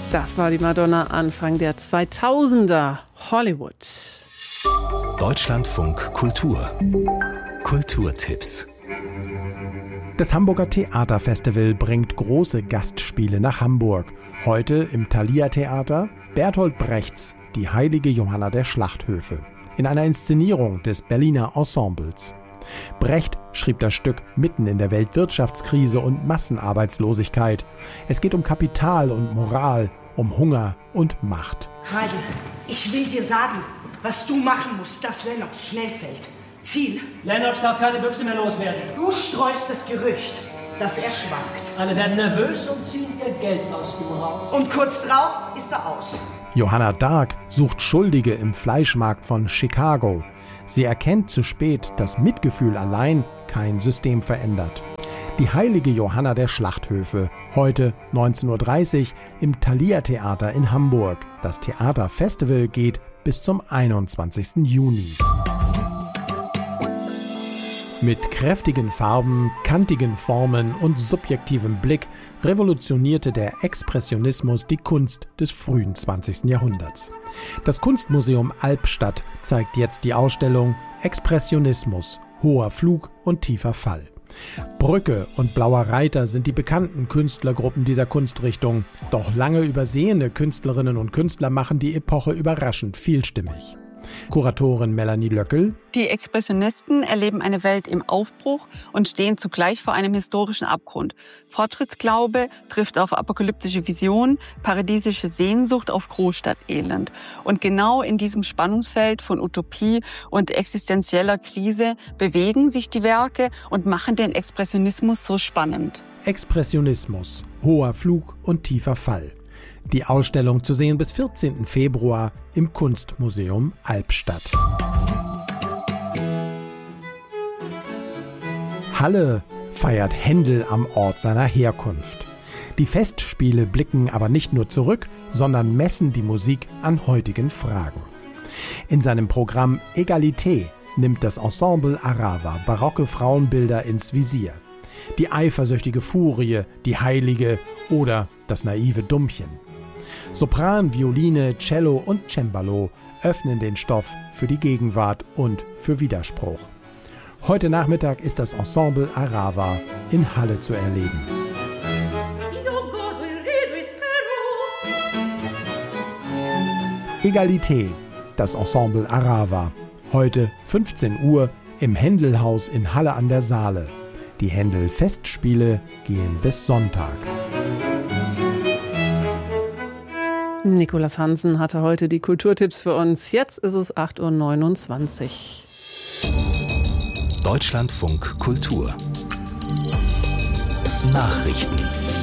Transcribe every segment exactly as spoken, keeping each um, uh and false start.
Das war die Madonna Anfang der zweitausender. Hollywood. Deutschlandfunk Kultur. Kulturtipps. Das Hamburger Theaterfestival bringt große Gastspiele nach Hamburg. Heute im Thalia Theater Bertolt Brechts Die heilige Johanna der Schlachthöfe in einer Inszenierung des Berliner Ensembles. Brecht schrieb das Stück mitten in der Weltwirtschaftskrise und Massenarbeitslosigkeit. Es geht um Kapital und Moral, um Hunger und Macht. Heidi, ich will dir sagen, was du machen musst, dass Lennox schnell fällt. Ziel. Lennox darf keine Büchse mehr loswerden. Du streust das Gerücht, dass er schwankt. Alle werden nervös und ziehen ihr Geld aus dem Haus. Und kurz drauf ist er aus. Johanna Dark sucht Schuldige im Fleischmarkt von Chicago. Sie erkennt zu spät, dass Mitgefühl allein kein System verändert. Die heilige Johanna der Schlachthöfe, heute neunzehn Uhr dreißig im Thalia Theater in Hamburg. Das Theaterfestival geht bis zum einundzwanzigsten Juni. Mit kräftigen Farben, kantigen Formen und subjektivem Blick revolutionierte der Expressionismus die Kunst des frühen zwanzigsten Jahrhunderts. Das Kunstmuseum Albstadt zeigt jetzt die Ausstellung Expressionismus, hoher Flug und tiefer Fall. Brücke und Blauer Reiter sind die bekannten Künstlergruppen dieser Kunstrichtung. Doch lange übersehene Künstlerinnen und Künstler machen die Epoche überraschend vielstimmig. Kuratorin Melanie Löckel. Die Expressionisten erleben eine Welt im Aufbruch und stehen zugleich vor einem historischen Abgrund. Fortschrittsglaube trifft auf apokalyptische Visionen, paradiesische Sehnsucht auf Großstadtelend. Und genau in diesem Spannungsfeld von Utopie und existenzieller Krise bewegen sich die Werke und machen den Expressionismus so spannend. Expressionismus, hoher Flug und tiefer Fall. Die Ausstellung zu sehen bis vierzehnten Februar im Kunstmuseum Albstadt. Halle feiert Händel am Ort seiner Herkunft. Die Festspiele blicken aber nicht nur zurück, sondern messen die Musik an heutigen Fragen. In seinem Programm Egalité nimmt das Ensemble Arava barocke Frauenbilder ins Visier. Die eifersüchtige Furie, die Heilige oder das naive Dummchen. Sopran, Violine, Cello und Cembalo öffnen den Stoff für die Gegenwart und für Widerspruch. Heute Nachmittag ist das Ensemble Arava in Halle zu erleben. Egalité, das Ensemble Arava. Heute fünfzehn Uhr im Händelhaus in Halle an der Saale. Die Händel-Festspiele gehen bis Sonntag. Nicolas Hansen hatte heute die Kulturtipps für uns. Jetzt ist es acht Uhr neunundzwanzig. Deutschlandfunk Kultur. Nachrichten.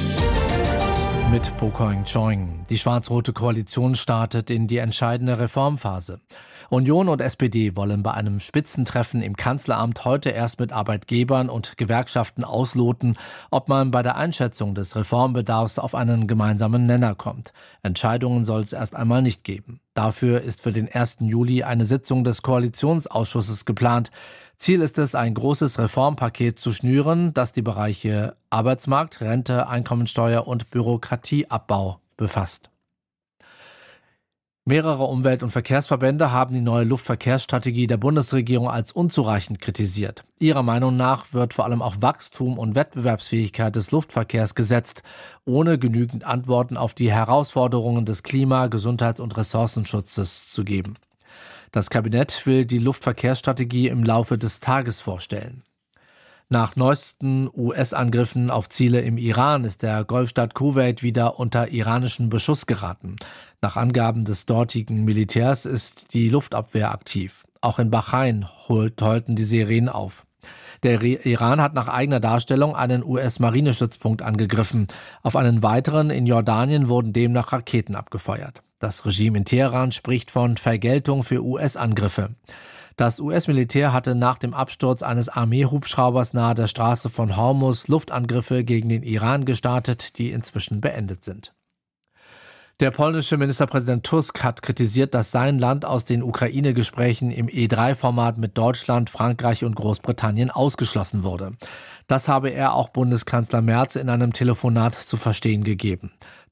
Mit Pokoing Choing. Die schwarz-rote Koalition startet in die entscheidende Reformphase. Union und S P D wollen bei einem Spitzentreffen im Kanzleramt heute erst mit Arbeitgebern und Gewerkschaften ausloten, ob man bei der Einschätzung des Reformbedarfs auf einen gemeinsamen Nenner kommt. Entscheidungen soll es erst einmal nicht geben. Dafür ist für den ersten Juli eine Sitzung des Koalitionsausschusses geplant. Ziel ist es, ein großes Reformpaket zu schnüren, das die Bereiche Arbeitsmarkt, Rente, Einkommensteuer und Bürokratieabbau befasst. Mehrere Umwelt- und Verkehrsverbände haben die neue Luftverkehrsstrategie der Bundesregierung als unzureichend kritisiert. Ihrer Meinung nach wird vor allem auf Wachstum und Wettbewerbsfähigkeit des Luftverkehrs gesetzt, ohne genügend Antworten auf die Herausforderungen des Klima-, Gesundheits- und Ressourcenschutzes zu geben. Das Kabinett will die Luftverkehrsstrategie im Laufe des Tages vorstellen. Nach neuesten U S-Angriffen auf Ziele im Iran ist der Golfstaat Kuwait wieder unter iranischen Beschuss geraten. Nach Angaben des dortigen Militärs ist die Luftabwehr aktiv. Auch in Bahrain heulten die Sirenen auf. Der Iran hat nach eigener Darstellung einen U S-Marinestützpunkt angegriffen. Auf einen weiteren in Jordanien wurden demnach Raketen abgefeuert. Das Regime in Teheran spricht von Vergeltung für U S-Angriffe. Das U S-Militär hatte nach dem Absturz eines Armeehubschraubers nahe der Straße von Hormuz Luftangriffe gegen den Iran gestartet, die inzwischen beendet sind. Der polnische Ministerpräsident Tusk hat kritisiert, dass sein Land aus den Ukraine-Gesprächen im E drei Format mit Deutschland, Frankreich und Großbritannien ausgeschlossen wurde. Das habe er auch Bundeskanzler Merz in einem Telefonat zu verstehen gegeben.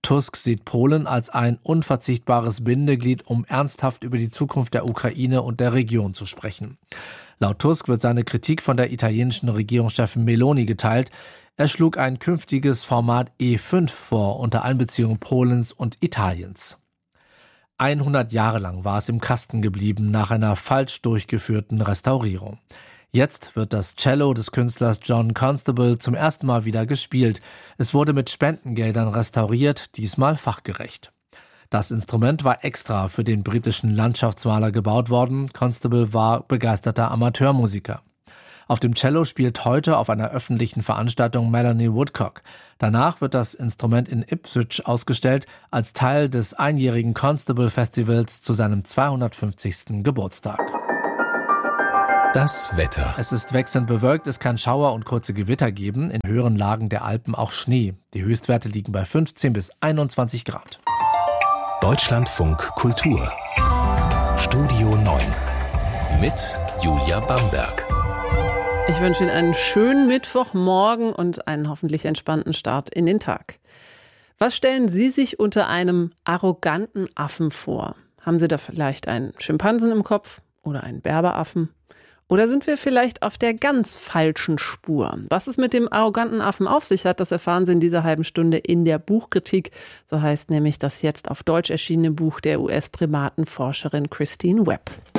Tusk sieht Polen als ein unverzichtbares Bindeglied, um ernsthaft über die Zukunft der Ukraine und der Region zu sprechen. Laut Tusk wird seine Kritik von der italienischen Regierungschefin Meloni geteilt. Er schlug ein künftiges Format E fünf vor, unter Einbeziehung Polens und Italiens. hundert Jahre lang war es im Kasten geblieben nach einer falsch durchgeführten Restaurierung. Jetzt wird das Cello des Künstlers John Constable zum ersten Mal wieder gespielt. Es wurde mit Spendengeldern restauriert, diesmal fachgerecht. Das Instrument war extra für den britischen Landschaftsmaler gebaut worden. Constable war begeisterter Amateurmusiker. Auf dem Cello spielt heute auf einer öffentlichen Veranstaltung Melanie Woodcock. Danach wird das Instrument in Ipswich ausgestellt, als Teil des einjährigen Constable Festivals zu seinem zweihundertfünfzigsten Geburtstag. Das Wetter. Es ist wechselnd bewölkt, es kann Schauer und kurze Gewitter geben, in höheren Lagen der Alpen auch Schnee. Die Höchstwerte liegen bei fünfzehn bis einundzwanzig Grad. Deutschlandfunk Kultur. Studio neun. Mit Julia Bamberg. Ich wünsche Ihnen einen schönen Mittwochmorgen und einen hoffentlich entspannten Start in den Tag. Was stellen Sie sich unter einem arroganten Affen vor? Haben Sie da vielleicht einen Schimpansen im Kopf oder einen Berberaffen? Oder sind wir vielleicht auf der ganz falschen Spur? Was es mit dem arroganten Affen auf sich hat, das erfahren Sie in dieser halben Stunde in der Buchkritik. So heißt nämlich das jetzt auf Deutsch erschienene Buch der U S-Primatenforscherin Christine Webb.